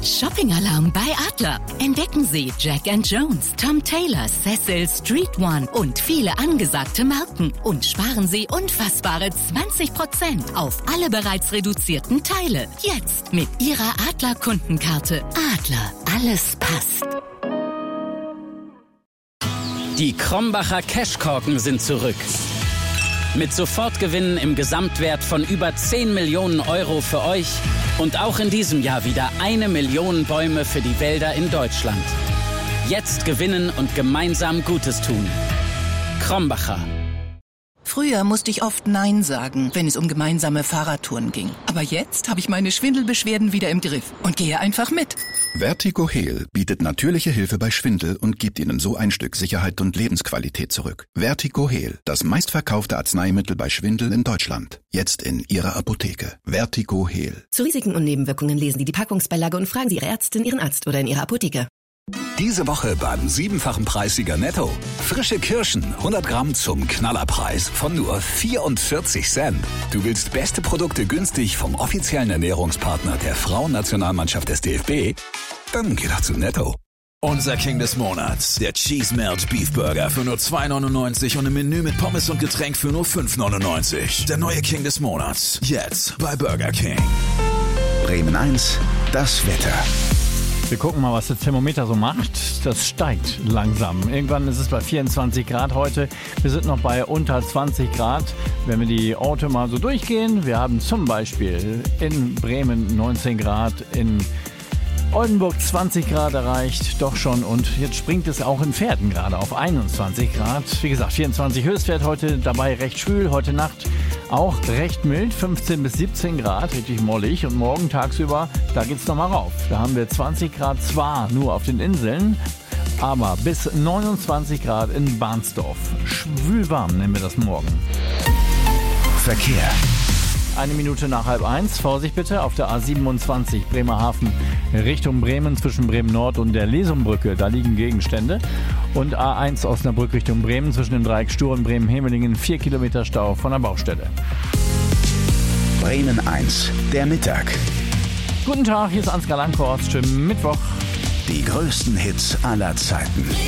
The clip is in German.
Shopping-Alarm bei Adler. Entdecken Sie Jack & Jones, Tom Taylor, Cecil, Street One und viele angesagte Marken. Und sparen Sie unfassbare 20% auf alle bereits reduzierten Teile. Jetzt mit Ihrer Adler-Kundenkarte. Adler, alles passt. Die Krombacher Cashkorken sind zurück. Mit Sofortgewinnen im Gesamtwert von über 10 Millionen Euro für euch und auch in diesem Jahr wieder 1 Million Bäume für die Wälder in Deutschland. Jetzt gewinnen und gemeinsam Gutes tun. Krombacher. Früher musste ich oft Nein sagen, wenn es um gemeinsame Fahrradtouren ging. Aber jetzt habe ich meine Schwindelbeschwerden wieder im Griff und gehe einfach mit. VertigoHeal bietet natürliche Hilfe bei Schwindel und gibt Ihnen so ein Stück Sicherheit und Lebensqualität zurück. VertigoHeal, das meistverkaufte Arzneimittel bei Schwindel in Deutschland. Jetzt in Ihrer Apotheke. VertigoHeal. Zu Risiken und Nebenwirkungen lesen Sie die Packungsbeilage und fragen Sie Ihre Ärztin, Ihren Arzt oder in Ihrer Apotheke. Diese Woche beim 7-fachen Preissieger Netto. Frische Kirschen, 100 Gramm zum Knallerpreis von nur 44 Cent. Du willst beste Produkte günstig vom offiziellen Ernährungspartner der Frauennationalmannschaft des DFB? Dann geh doch zu Netto. Unser King des Monats, der Cheese Melt Beef Burger für nur 2,99 und im Menü mit Pommes und Getränk für nur 5,99. Der neue King des Monats, jetzt bei Burger King. Bremen 1, das Wetter. Wir gucken mal, was das Thermometer so macht. Das steigt langsam. Irgendwann ist es bei 24 Grad heute. Wir sind noch bei unter 20 Grad. Wenn wir die Orte mal so durchgehen, wir haben zum Beispiel in Bremen 19 Grad, in Oldenburg 20 Grad erreicht, doch schon. Und jetzt springt es auch in Pferden gerade auf 21 Grad. Wie gesagt, 24 Höchstwert heute, dabei recht schwül. Heute Nacht auch recht mild, 15 bis 17 Grad, richtig mollig. Und morgen tagsüber, da geht's nochmal rauf. Da haben wir 20 Grad zwar nur auf den Inseln, aber bis 29 Grad in Barnsdorf. Schwül warm nennen wir das morgen. Verkehr. 1 Minute nach 12:30. Vorsicht bitte auf der A27 Bremerhaven Richtung Bremen zwischen Bremen Nord und der Lesumbrücke. Da liegen Gegenstände. Und A1 Osnabrück Richtung Bremen zwischen dem Dreieck Stur und Bremen-Hemelingen 4 Kilometer Stau von der Baustelle. Bremen 1, der Mittag. Guten Tag, hier ist Ansgar Landkorst. Schönen Mittwoch. Die größten Hits aller Zeiten.